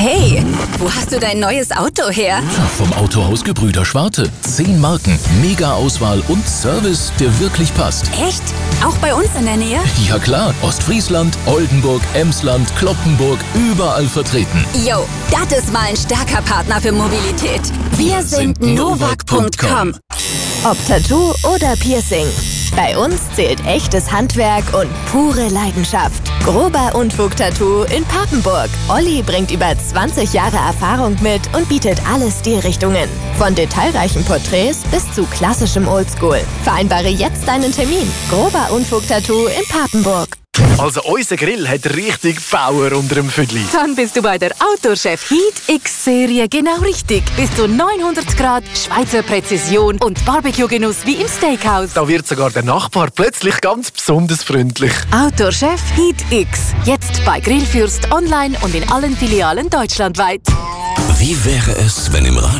Hey, wo hast du dein neues Auto her? Vom Autohaus Gebrüder Schwarte. 10 Marken, Mega-Auswahl und Service, der wirklich passt. Echt? Auch bei uns in der Nähe? Ja klar, Ostfriesland, Oldenburg, Emsland, Cloppenburg, überall vertreten. Jo, das ist mal ein starker Partner für Mobilität. Wir sind Novak.com. Ob Tattoo oder Piercing. Bei uns zählt echtes Handwerk und pure Leidenschaft. Grober Unfug-Tattoo in Papenburg. Olli bringt über 20 Jahre Erfahrung mit und bietet alle Stilrichtungen. Von detailreichen Porträts bis zu klassischem Oldschool. Vereinbare jetzt deinen Termin. Grober Unfug-Tattoo in Papenburg. Also unser Grill hat richtig Power unter dem Füdli. Dann bist du bei der Autochef Heat X-Serie genau richtig. Bis zu 900 Grad, Schweizer Präzision und Barbecue-Genuss wie im Steakhouse. Da wird sogar der Nachbar plötzlich ganz besonders freundlich. Autochef Heat X. Jetzt bei Grillfürst online und in allen Filialen deutschlandweit. Wie wäre es, wenn im